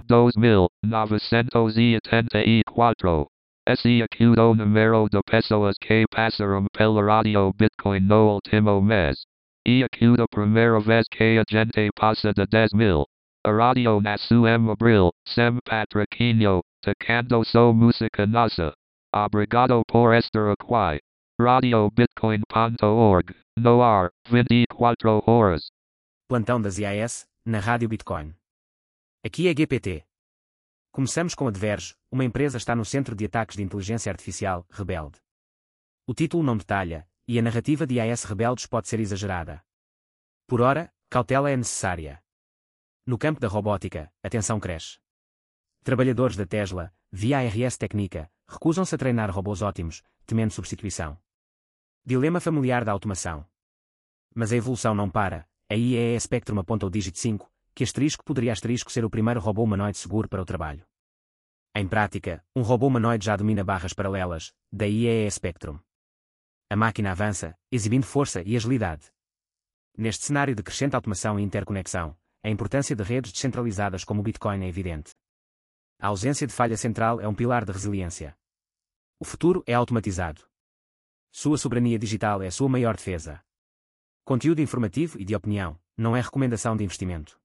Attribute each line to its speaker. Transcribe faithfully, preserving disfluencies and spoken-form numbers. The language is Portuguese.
Speaker 1: dois mil novecentos e oitenta e quatro. Esse aqui o número de pessoas que passaram pela rádio Bitcoin no último mês. E aqui a primeira vez que a gente passa de dez mil. A rádio nasceu em abril, sem patrocínio, tocando só música nossa. Obrigado por estar aqui. radio bitcoin ponto org, no ar, vinte e quatro horas.
Speaker 2: Plantão das I A S, na Rádio Bitcoin. Aqui é G P T. Começamos com a Diverge, uma empresa está no centro de ataques de inteligência artificial, rebelde. O título não detalha, e a narrativa de I A S rebeldes pode ser exagerada. Por ora, cautela é necessária. No campo da robótica, a tensão cresce. Trabalhadores da Tesla, via a R S Técnica, recusam-se a treinar robôs ótimos, temendo substituição. Dilema familiar da automação. Mas a evolução não para. A I A E Spectrum aponta o dígito cinco, que asterisco poderia asterisco ser o primeiro robô humanoide seguro para o trabalho. Em prática, um robô humanoide já domina barras paralelas, da I A E Spectrum. A máquina avança, exibindo força e agilidade. Neste cenário de crescente automação e interconexão, a importância de redes descentralizadas como o Bitcoin é evidente. A ausência de falha central é um pilar de resiliência. O futuro é automatizado. Sua soberania digital é a sua maior defesa. Conteúdo informativo e de opinião, não é recomendação de investimento.